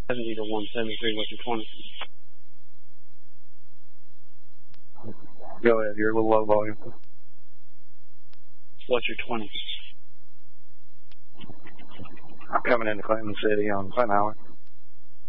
70 to 173, what's your 20? Go ahead, you're a little low volume. What's your 20? I'm coming into Clinton City on Clinton Highway.